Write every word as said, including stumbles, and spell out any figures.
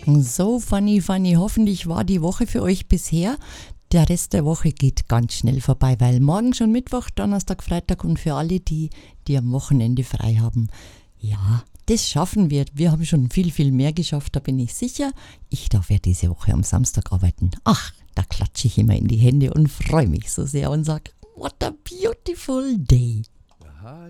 So, funny, funny. Hoffentlich war die Woche für euch bisher. Der Rest der Woche geht ganz schnell vorbei, weil morgen schon Mittwoch, Donnerstag, Freitag und für alle die, die am Wochenende frei haben. Ja, das schaffen wir. Wir haben schon viel, viel mehr geschafft, da bin ich sicher. Ich darf ja diese Woche am Samstag arbeiten. Ach, da klatsche ich immer in die Hände und freue mich so sehr und sage, what a beautiful day. Aha,